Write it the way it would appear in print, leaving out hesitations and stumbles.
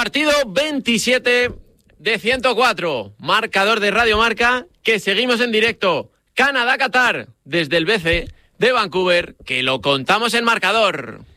Partido 27 de 104. Marcador de Radio Marca, que seguimos en directo. Canadá-Qatar, desde el BC de Vancouver, que lo contamos en marcador.